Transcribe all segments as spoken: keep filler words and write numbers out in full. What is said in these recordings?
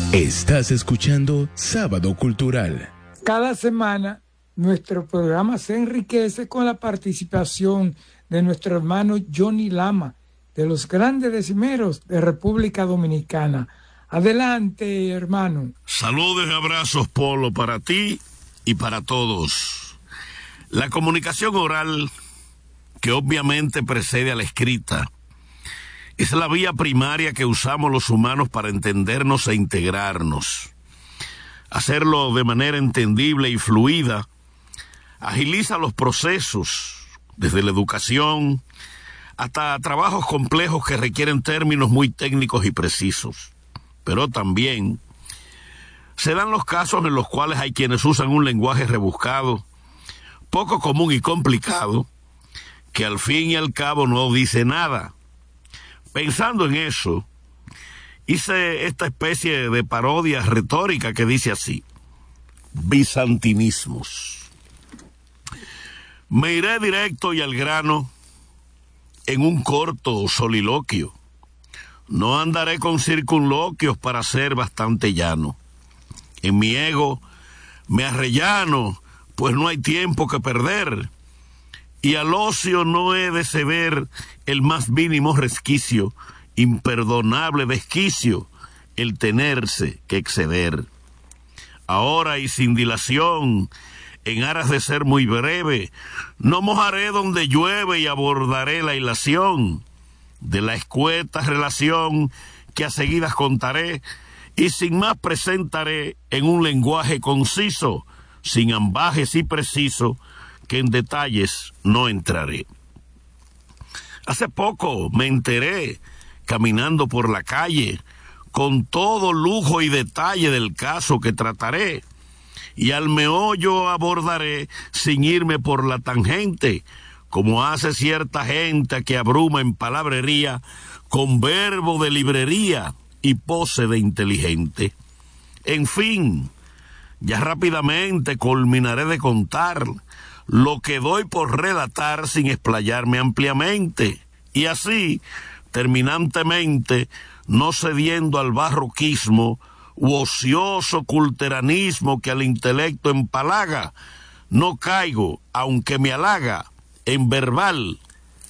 Estás escuchando Sábado Cultural. Cada semana nuestro programa se enriquece con la participación de nuestro hermano Johnny Lama, de los grandes decimeros de República Dominicana. Adelante, hermano. Saludos y abrazos, Polo, para ti y para todos. La comunicación oral, que obviamente precede a la escrita, es la vía primaria que usamos los humanos para entendernos e integrarnos. Hacerlo de manera entendible y fluida agiliza los procesos, desde la educación hasta trabajos complejos que requieren términos muy técnicos y precisos. Pero también se dan los casos en los cuales hay quienes usan un lenguaje rebuscado, poco común y complicado, que al fin y al cabo no dice nada. Pensando en eso, hice esta especie de parodia retórica que dice así: bizantinismos. Me iré directo y al grano en un corto soliloquio. No andaré con circunloquios para ser bastante llano. En mi ego me arrellano, pues no hay tiempo que perder, y al ocio no he de ceder el más mínimo resquicio, imperdonable desquicio, el tenerse que exceder. Ahora y sin dilación, en aras de ser muy breve, no mojaré donde llueve y abordaré la hilación de la escueta relación que a seguidas contaré, y sin más presentaré en un lenguaje conciso, sin ambajes y preciso, que en detalles no entraré. Hace poco me enteré, caminando por la calle, con todo lujo y detalle del caso que trataré, y al meollo abordaré sin irme por la tangente, como hace cierta gente que abruma en palabrería, con verbo de librería y pose de inteligente. En fin, ya rápidamente culminaré de contar lo que doy por relatar sin explayarme ampliamente, y así, terminantemente, no cediendo al barroquismo u ocioso culteranismo que al intelecto empalaga, no caigo, aunque me halaga, en verbal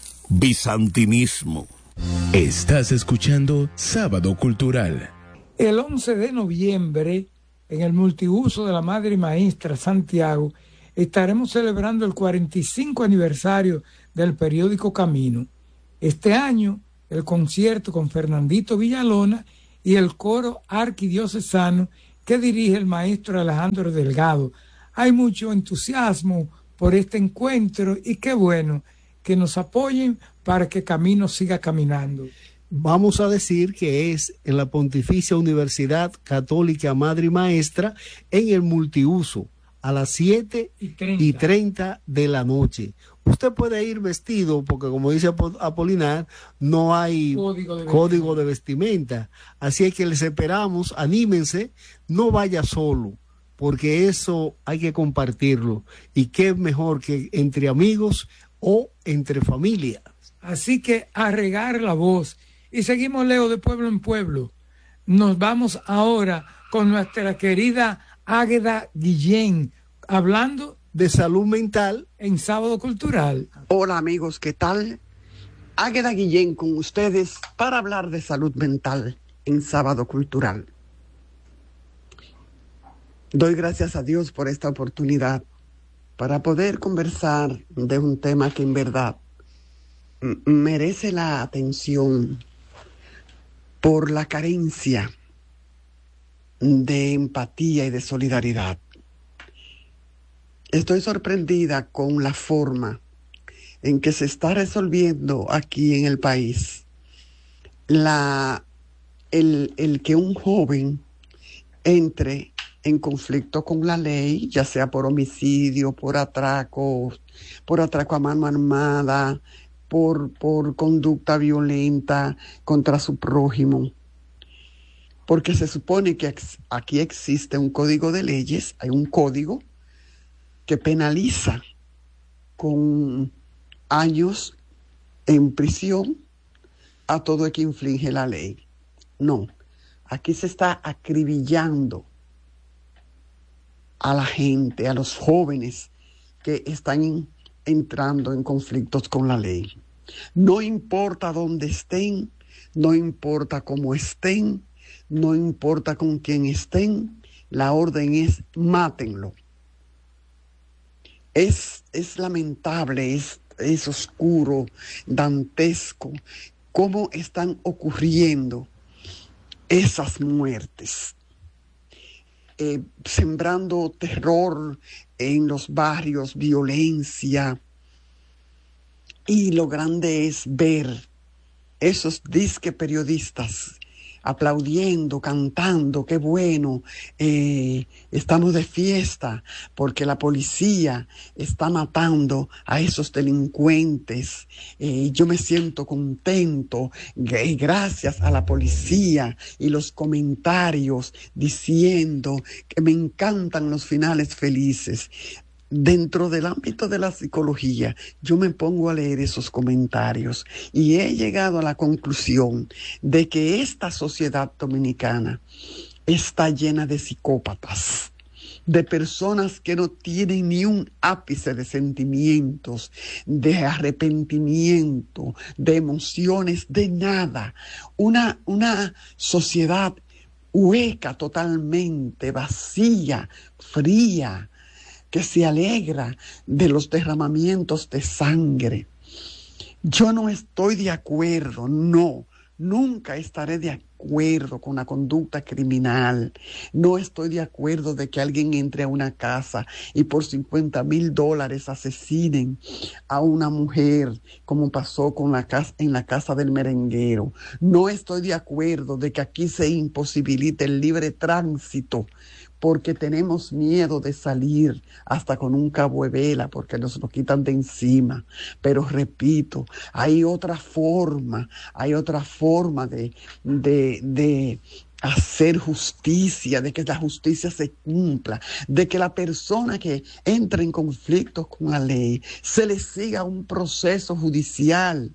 bizantinismo. Estás escuchando Sábado Cultural. El once de noviembre, en el multiuso de la Madre y Maestra Santiago, estaremos celebrando el cuarenta y cinco aniversario del periódico Camino. Este año, el concierto con Fernandito Villalona y el coro arquidiocesano que dirige el maestro Alejandro Delgado. Hay mucho entusiasmo por este encuentro y qué bueno que nos apoyen para que Camino siga caminando. Vamos a decir que es en la Pontificia Universidad Católica Madre y Maestra, en el multiuso, a las siete y treinta de la noche. Usted puede ir vestido, porque como dice Apolinar, no hay código de, código de vestimenta. Así es que les esperamos, anímense, no vaya solo, porque eso hay que compartirlo. Y qué mejor que entre amigos o entre familia. Así que a regar la voz. Y seguimos, Leo, de pueblo en pueblo. Nos vamos ahora con nuestra querida Águeda Guillén, hablando de salud mental en Sábado Cultural. Hola amigos, ¿qué tal? Águeda Guillén con ustedes para hablar de salud mental en Sábado Cultural. Doy gracias a Dios por esta oportunidad para poder conversar de un tema que en verdad m- merece la atención por la carencia de empatía y de solidaridad. Estoy sorprendida con la forma en que se está resolviendo aquí en el país la, el, el que un joven entre en conflicto con la ley, ya sea por homicidio, por atraco, por atraco a mano armada, por, por conducta violenta contra su prójimo. Porque se supone que ex, aquí existe un código de leyes, hay un código que penaliza con años en prisión a todo el que infringe la ley. No, Aquí se está acribillando a la gente, a los jóvenes que están entrando en conflictos con la ley. No importa dónde estén, no importa cómo estén, no importa con quién estén, la orden es mátenlo. Es, es lamentable, es, es oscuro, dantesco, cómo están ocurriendo esas muertes. Eh, sembrando terror en los barrios, violencia. Y lo grande es ver esos disque periodistas aplaudiendo, cantando, qué bueno, eh, estamos de fiesta porque la policía está matando a esos delincuentes. Eh, yo me siento contento, g- gracias a la policía, y los comentarios diciendo que me encantan los finales felices. Dentro del ámbito de la psicología, yo me pongo a leer esos comentarios y he llegado a la conclusión de que esta sociedad dominicana está llena de psicópatas, de personas que no tienen ni un ápice de sentimientos, de arrepentimiento, de emociones, de nada. Una, una sociedad hueca totalmente, vacía, fría, que se alegra de los derramamientos de sangre. Yo no estoy de acuerdo, no, nunca estaré de acuerdo con la conducta criminal. No estoy de acuerdo de que alguien entre a una casa y por cincuenta mil dólares asesinen a una mujer, como pasó con la casa, en la casa del merenguero. No estoy de acuerdo de que aquí se imposibilite el libre tránsito, porque tenemos miedo de salir hasta con un cabo de vela, porque nos lo quitan de encima. Pero repito, hay otra forma, hay otra forma de, de, de hacer justicia, de que la justicia se cumpla, de que la persona que entra en conflicto con la ley se le siga un proceso judicial.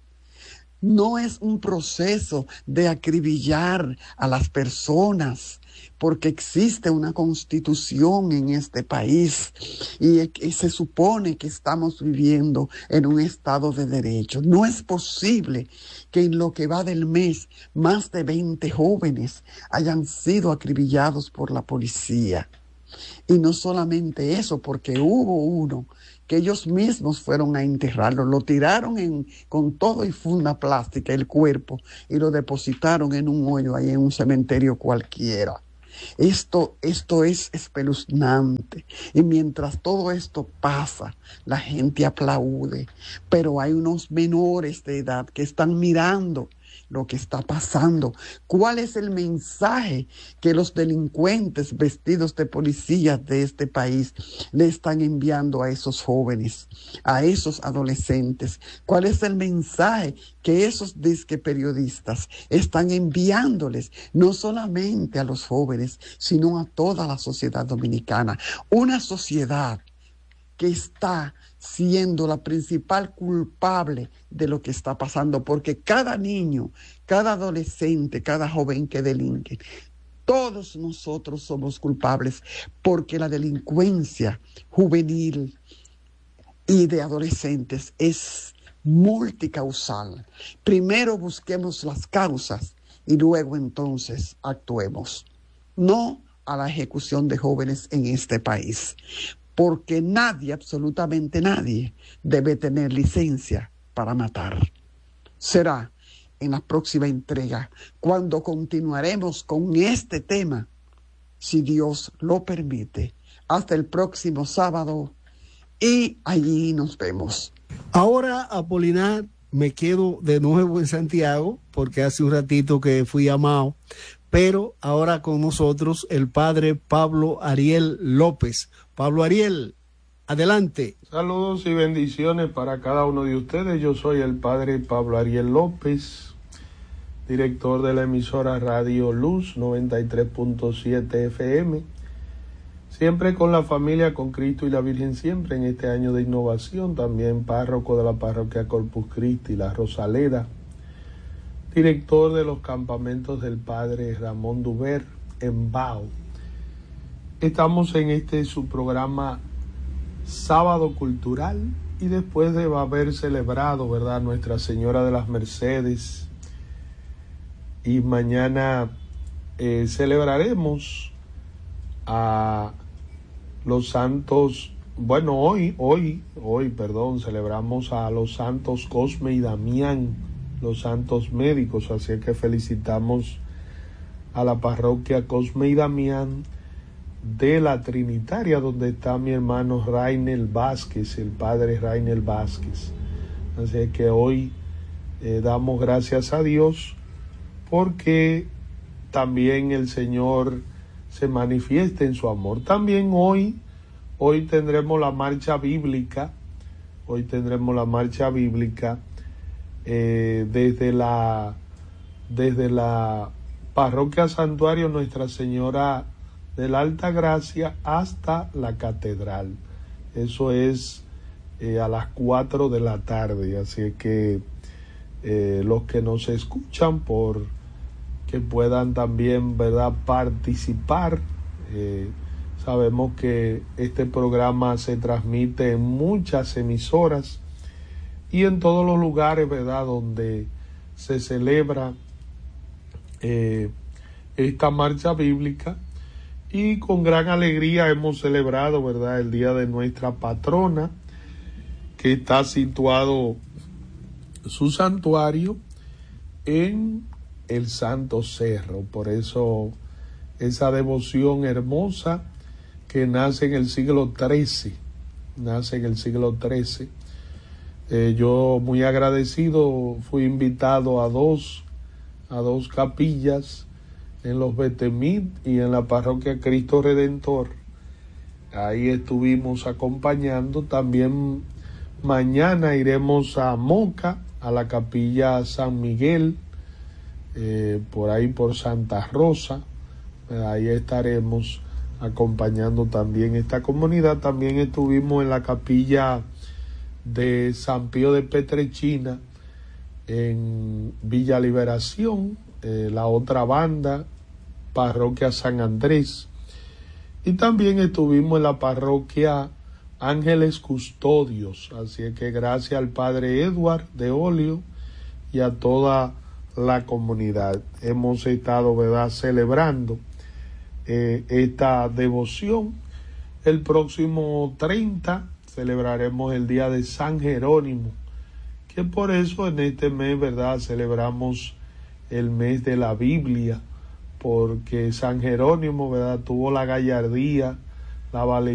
No es un proceso de acribillar a las personas, porque existe una constitución en este país y, y se supone que estamos viviendo en un estado de derecho. No es posible que en lo que va del mes más de veinte jóvenes hayan sido acribillados por la policía. Y no solamente eso, porque hubo uno que ellos mismos fueron a enterrarlo, lo tiraron en, con todo y funda plástica el cuerpo y lo depositaron en un hoyo ahí en un cementerio cualquiera. Esto, esto es espeluznante. Y mientras todo esto pasa, la gente aplaude, pero hay unos menores de edad que están mirando lo que está pasando. ¿Cuál es el mensaje que los delincuentes vestidos de policías de este país le están enviando a esos jóvenes, a esos adolescentes? ¿Cuál es el mensaje que esos disque periodistas están enviándoles, no solamente a los jóvenes, sino a toda la sociedad dominicana? Una sociedad que está siendo la principal culpable de lo que está pasando, porque cada niño, cada adolescente, cada joven que delinque, todos nosotros somos culpables, porque la delincuencia juvenil y de adolescentes es multicausal. Primero busquemos las causas y luego entonces actuemos. No a la ejecución de jóvenes en este país, porque nadie, absolutamente nadie, debe tener licencia para matar. Será en la próxima entrega cuando continuaremos con este tema, si Dios lo permite. Hasta el próximo sábado y allí nos vemos. Ahora, Apolinar, me quedo de nuevo en Santiago porque hace un ratito que fui llamado, pero ahora con nosotros el padre Pablo Ariel López. Pablo Ariel, adelante. Saludos y bendiciones para cada uno de ustedes. Yo soy el padre Pablo Ariel López, director de la emisora Radio Luz noventa y tres punto siete F M. Siempre con la familia, con Cristo y la Virgen siempre en este año de innovación. También párroco de la parroquia Corpus Christi, La Rosaleda. director de los campamentos del padre Ramón Duber en Bao. Estamos en este su programa Sábado Cultural, y después de haber celebrado, ¿verdad?, Nuestra Señora de las Mercedes, y mañana eh, celebraremos a los santos, bueno, hoy, hoy, hoy, perdón, celebramos a los santos Cosme y Damián, los santos médicos, así que felicitamos a la parroquia Cosme y Damián de la Trinitaria, donde está mi hermano Rainel Vázquez, el padre Rainel Vázquez. Así que hoy eh, damos gracias a Dios porque también el Señor se manifiesta en su amor. También hoy, hoy tendremos la marcha bíblica, hoy tendremos la marcha bíblica eh, desde la, desde la parroquia Santuario Nuestra Señora de la Alta Gracia hasta la catedral. Eso es eh, a las cuatro de la tarde, así que eh, los que nos escuchan, por que puedan también, ¿verdad?, participar. Eh, sabemos que este programa se transmite en muchas emisoras y en todos los lugares, ¿verdad?, donde se celebra eh, esta marcha bíblica. Y con gran alegría hemos celebrado, ¿verdad?, el día de nuestra patrona, que está situado su santuario en el Santo Cerro. Por eso esa devoción hermosa que nace en el siglo trece, nace en el siglo trece. Eh, yo muy agradecido fui invitado a dos, a dos capillas en los Betemit y en la parroquia Cristo Redentor. Ahí estuvimos acompañando. También mañana iremos a Moca, a la capilla San Miguel, eh, por ahí por Santa Rosa. Ahí estaremos acompañando también esta comunidad. También estuvimos en la capilla de San Pío de Petrechina, en Villa Liberación, eh, la otra banda, parroquia San Andrés, y también estuvimos en la parroquia Ángeles Custodios. Así que gracias al padre Edward de Olio y a toda la comunidad hemos estado, ¿verdad?, celebrando eh, esta devoción. El próximo treinta celebraremos el día de San Jerónimo, que por eso en este mes, ¿verdad?, celebramos el mes de la Biblia, porque San Jerónimo, ¿verdad?, tuvo la gallardía, la valentía